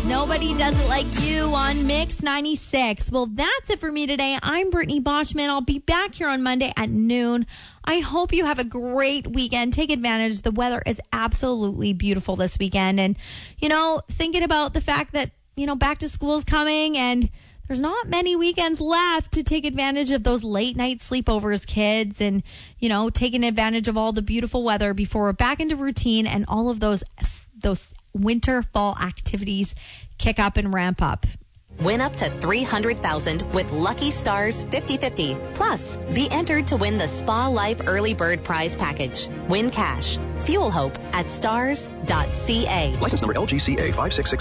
Nobody Does It Like You on Mix 96. Well, that's it for me today. I'm Brittany Boschman. I'll be back here on Monday at noon. I hope you have a great weekend. Take advantage. The weather is absolutely beautiful this weekend. And, thinking about the fact that, back to school is coming and there's not many weekends left to take advantage of those late night sleepovers, kids, and, taking advantage of all the beautiful weather before we're back into routine and all of those winter fall activities kick up and ramp up. Win up to $300,000 with Lucky Stars 50/50. Plus, be entered to win the Spa Life Early Bird Prize Package. Win cash. Fuel hope at stars.ca. License number LGCA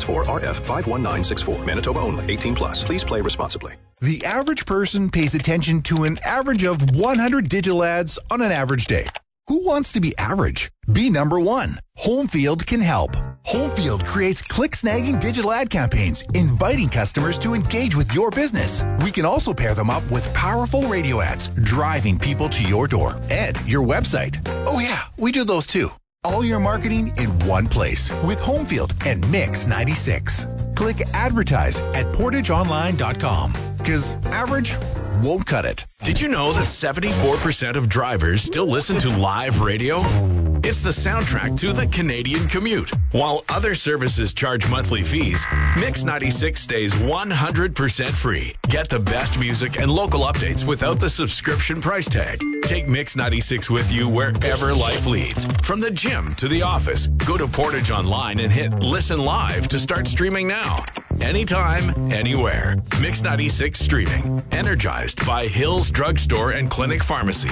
5664RF51964. Manitoba only. 18 plus. Please play responsibly. The average person pays attention to an average of 100 digital ads on an average day. Who wants to be average? Be number one. Homefield can help. Homefield creates click-snagging digital ad campaigns, inviting customers to engage with your business. We can also pair them up with powerful radio ads, driving people to your door and your website. Oh yeah, we do those too. All your marketing in one place with Homefield and Mix 96. Click advertise at portageonline.com because average won't cut it. Did you know that 74% of drivers still listen to live radio? It's the soundtrack to the Canadian commute. While other services charge monthly fees, Mix 96 stays 100% free. Get the best music and local updates without the subscription price tag. Take Mix 96 with you wherever life leads. From the gym to the office, go to Portage Online and hit Listen Live to start streaming now. Anytime, anywhere. Mix 96 streaming. Energized by Hills Drugstore and Clinic Pharmacy.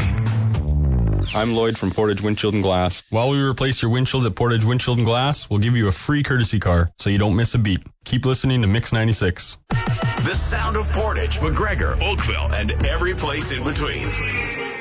I'm Lloyd from Portage Windshield and Glass. While we replace your windshield at Portage Windshield and Glass, we'll give you a free courtesy car so you don't miss a beat. Keep listening to Mix 96. The sound of Portage, McGregor, Oakville, and every place in between.